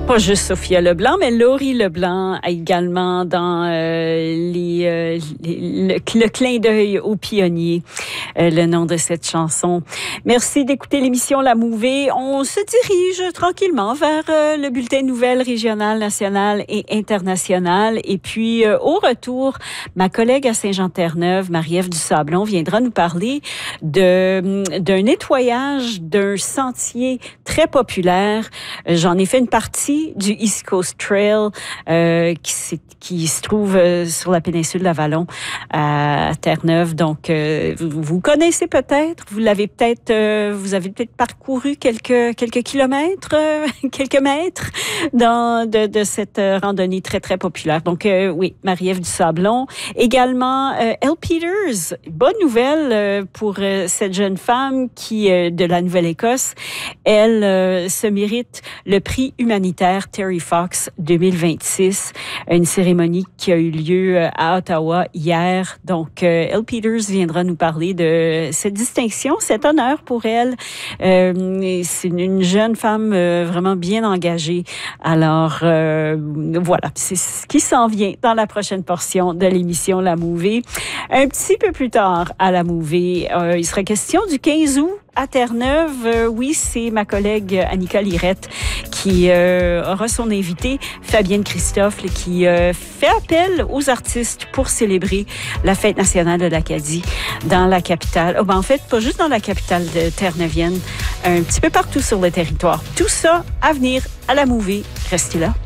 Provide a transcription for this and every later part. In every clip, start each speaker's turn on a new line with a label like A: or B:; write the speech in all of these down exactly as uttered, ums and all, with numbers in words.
A: Pas juste Sophia Leblanc, mais Laurie Leblanc également dans euh, les, euh, les, le, le clin d'œil aux pionniers, euh, le nom de cette chanson. Merci d'écouter l'émission La Mouvée. On se dirige tranquillement vers euh, le bulletin de nouvelles régional, national et international. Et puis, euh, au retour, ma collègue à Saint-Jean-Terre-Neuve, Marie-Ève Dusablon, viendra nous parler de, d'un nettoyage d'un sentier très populaire. J'en ai fait une partie du East Coast Trail euh, qui, qui se trouve euh, sur la péninsule de l'Avalon à Terre-Neuve. Donc, euh, vous, vous connaissez peut-être, vous l'avez peut-être, euh, vous avez peut-être parcouru quelques quelques kilomètres, euh, quelques mètres dans de, de cette randonnée très très populaire. Donc, euh, oui, Marie-Ève Dusablon. Également, euh, Elle Peters. Bonne nouvelle euh, pour euh, cette jeune femme qui euh, de la Nouvelle-Écosse. Elle euh, se mérite le prix humanitaire Terry Fox deux mille vingt-six, une cérémonie qui a eu lieu à Ottawa hier. Donc, euh, Elle Peters viendra nous parler de cette distinction, cet honneur pour elle. Euh, c'est une jeune femme euh, vraiment bien engagée. Alors, euh, voilà, c'est ce qui s'en vient dans la prochaine portion de l'émission La Mouvée. Un petit peu plus tard à La Mouvée, euh, il sera question du quinze août à Terre-Neuve. Euh, oui, c'est ma collègue Annika Lirette qui euh, aura son invité, Fabienne Christophe, qui euh, fait appel aux artistes pour célébrer la fête nationale de l'Acadie dans la capitale. Oh, ben, en fait, pas juste dans la capitale de Terre-Neuvienne, un petit peu partout sur le territoire. Tout ça à venir à La Mouvée. Restez là.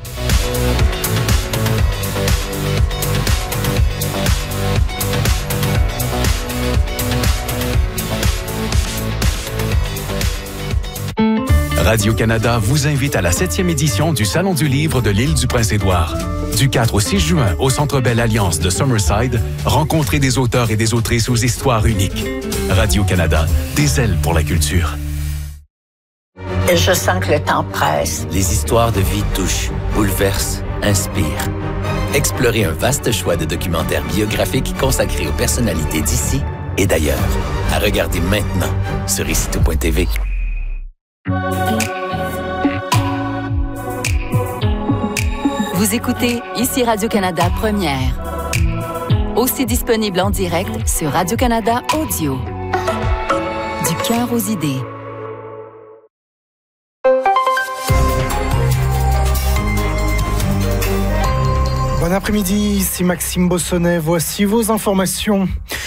B: Radio-Canada vous invite à la septième édition du Salon du livre de l'île du Prince-Édouard. Du quatre au six juin, au Centre Bell Alliance de Summerside, rencontrez des auteurs et des autrices aux histoires uniques. Radio-Canada, des ailes pour la culture.
C: Je sens que le temps presse.
D: Les histoires de vie touchent, bouleversent, inspirent. Explorez un vaste choix de documentaires biographiques consacrés aux personnalités d'ici et d'ailleurs. À regarder maintenant sur ici tout point t v.
E: Vous écoutez ici Radio-Canada Première. Aussi disponible en direct sur Radio-Canada Audio. Du cœur aux idées.
F: Bon après-midi, ici Maxime Bossonnet. Voici vos informations.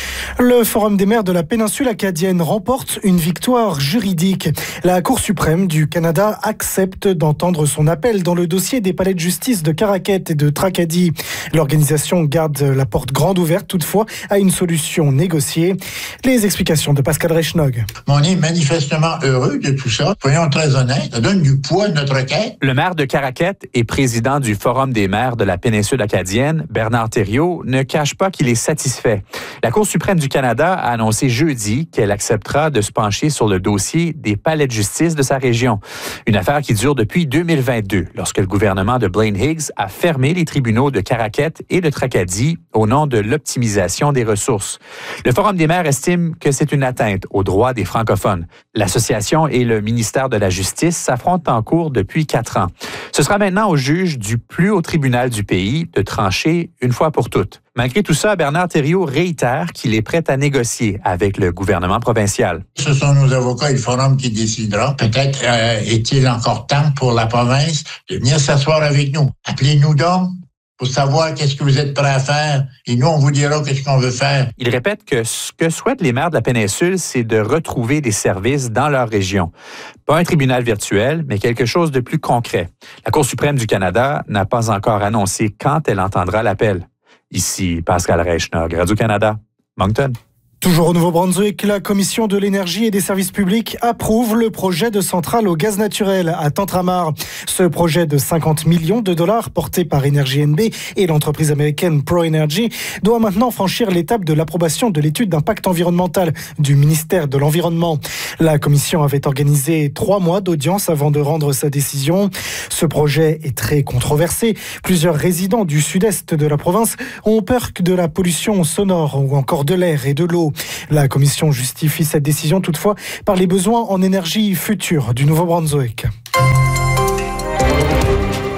F: Le Forum des maires de la péninsule acadienne remporte une victoire juridique. La Cour suprême du Canada accepte d'entendre son appel dans le dossier des palais de justice de Caraquet et de Tracadie. L'organisation garde la porte grande ouverte toutefois à une solution négociée. Les explications de Pascal Reichnog.
G: On est manifestement heureux de tout ça. Soyons très honnêtes, ça donne du poids à notre quête.
H: Le maire de Caraquet et président du Forum des maires de la péninsule acadienne, Bernard Thériault, ne cache pas qu'il est satisfait. La Cour suprême du Canada a annoncé jeudi qu'elle acceptera de se pencher sur le dossier des palais de justice de sa région. Une affaire qui dure depuis deux mille vingt-deux, lorsque le gouvernement de Blaine Higgs a fermé les tribunaux de Caraquet et de Tracadie au nom de l'optimisation des ressources. Le Forum des maires estime que c'est une atteinte aux droits des francophones. L'association et le ministère de la Justice s'affrontent en cours depuis quatre ans. Ce sera maintenant au juge du plus haut tribunal du pays de trancher une fois pour toutes. Malgré tout ça, Bernard Thériault réitère qu'il est prêt à négocier avec le gouvernement provincial.
G: Ce sont nos avocats et le forum qui décidera. Peut-être euh, est-il encore temps pour la province de venir s'asseoir avec nous. Appelez-nous donc pour savoir qu'est-ce que vous êtes prêts à faire et nous, on vous dira qu'est-ce qu'on veut faire.
H: Il répète que ce que souhaitent les maires de la péninsule, c'est de retrouver des services dans leur région. Pas un tribunal virtuel, mais quelque chose de plus concret. La Cour suprême du Canada n'a pas encore annoncé quand elle entendra l'appel. Ici Pascal Reichnog, Radio-Canada, Moncton.
F: Toujours au Nouveau-Brunswick, la Commission de l'énergie et des services publics approuve le projet de centrale au gaz naturel à Tantramar. Ce projet de cinquante millions de dollars porté par Énergie N B et l'entreprise américaine ProEnergy doit maintenant franchir l'étape de l'approbation de l'étude d'impact environnemental du ministère de l'Environnement. La Commission avait organisé trois mois d'audience avant de rendre sa décision. Ce projet est très controversé. Plusieurs résidents du sud-est de la province ont peur de la pollution sonore ou encore de l'air et de l'eau. La Commission justifie cette décision toutefois par les besoins en énergie future du Nouveau-Brunswick.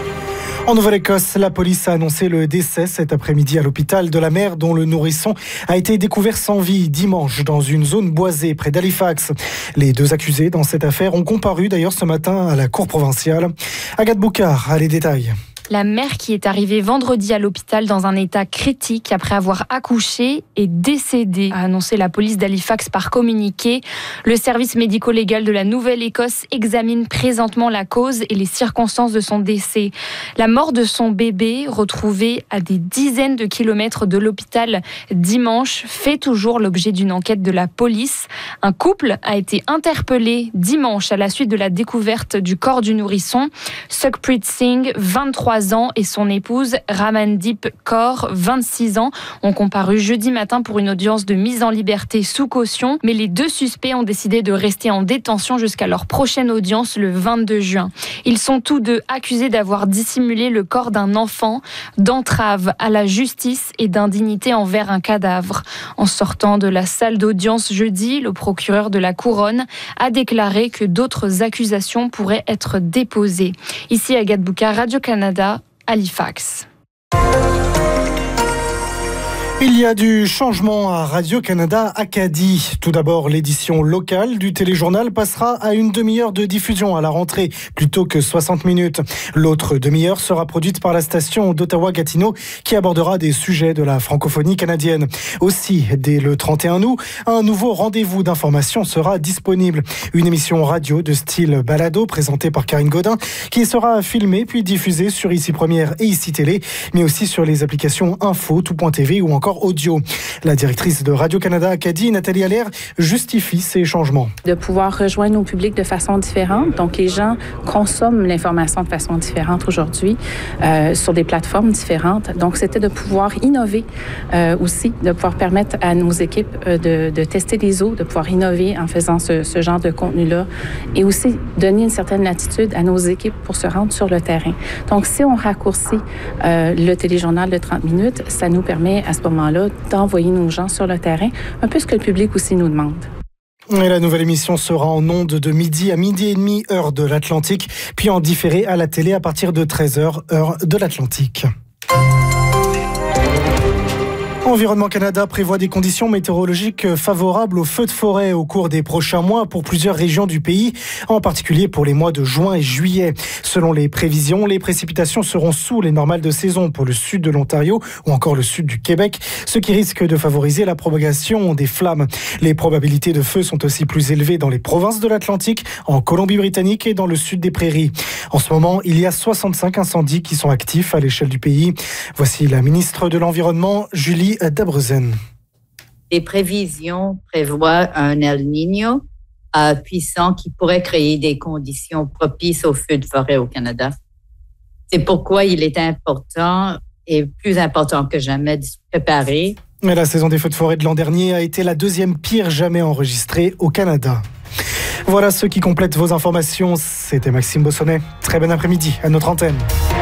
F: En Nouvelle-Écosse, la police a annoncé le décès cet après-midi à l'hôpital de la mère dont le nourrisson a été découvert sans vie dimanche dans une zone boisée près d'Halifax. Les deux accusés dans cette affaire ont comparu d'ailleurs ce matin à la cour provinciale. Agathe Boucard a les détails.
I: La mère qui est arrivée vendredi à l'hôpital dans un état critique après avoir accouché est décédée, a annoncé la police d'Halifax par communiqué. Le service médico-légal de la Nouvelle-Écosse examine présentement la cause et les circonstances de son décès. La mort de son bébé, retrouvé à des dizaines de kilomètres de l'hôpital dimanche, fait toujours l'objet d'une enquête de la police. Un couple a été interpellé dimanche à la suite de la découverte du corps du nourrisson. Sukhpreet Singh, vingt-trois ans, et son épouse Ramandeep Kaur, vingt-six ans, ont comparu jeudi matin pour une audience de mise en liberté sous caution, mais les deux suspects ont décidé de rester en détention jusqu'à leur prochaine audience le vingt-deux juin. Ils sont tous deux accusés d'avoir dissimulé le corps d'un enfant, d'entrave à la justice et d'indignité envers un cadavre. En sortant de la salle d'audience jeudi, le procureur de la Couronne a déclaré que d'autres accusations pourraient être déposées. Ici Agathe Boucard, Radio-Canada, Halifax.
F: Il y a du changement à Radio-Canada Acadie. Tout d'abord, l'édition locale du téléjournal passera à une demi-heure de diffusion à la rentrée, plutôt que soixante minutes. L'autre demi-heure sera produite par la station d'Ottawa-Gatineau, qui abordera des sujets de la francophonie canadienne. Aussi, dès le trente et un août, un nouveau rendez-vous d'information sera disponible. Une émission radio de style balado présentée par Karine Godin, qui sera filmée puis diffusée sur Ici Première et Ici Télé, mais aussi sur les applications Info, Tout point T V ou encore audio. La directrice de Radio-Canada Acadie, Nathalie Allaire, justifie ces changements.
J: De pouvoir rejoindre nos publics de façon différente. Donc, les gens consomment l'information de façon différente aujourd'hui euh, sur des plateformes différentes. Donc, c'était de pouvoir innover euh, aussi, de pouvoir permettre à nos équipes euh, de, de tester des eaux, de pouvoir innover en faisant ce, ce genre de contenu-là et aussi donner une certaine latitude à nos équipes pour se rendre sur le terrain. Donc, si on raccourcit euh, le téléjournal de trente minutes, ça nous permet à ce moment là d'envoyer nos gens sur le terrain, un peu ce que le public aussi nous demande.
F: Et la nouvelle émission sera en ondes de midi à midi et demi, heure de l'Atlantique, puis en différé à la télé à partir de treize heures, heure de l'Atlantique. Environnement Canada prévoit des conditions météorologiques favorables aux feux de forêt au cours des prochains mois pour plusieurs régions du pays, en particulier pour les mois de juin et juillet. Selon les prévisions, les précipitations seront sous les normales de saison pour le sud de l'Ontario ou encore le sud du Québec, ce qui risque de favoriser la propagation des flammes. Les probabilités de feu sont aussi plus élevées dans les provinces de l'Atlantique, en Colombie-Britannique et dans le sud des Prairies. En ce moment, il y a soixante-cinq incendies qui sont actifs à l'échelle du pays. Voici la ministre de l'Environnement, Julie Dabrezen.
K: Les prévisions prévoient un El Niño euh, puissant qui pourrait créer des conditions propices aux feux de forêt au Canada. C'est pourquoi il est important et plus important que jamais de se préparer.
F: Mais la saison des feux de forêt de l'an dernier a été la deuxième pire jamais enregistrée au Canada. Voilà ce qui complète vos informations. C'était Maxime Bossonnet. Très bon après-midi à notre antenne.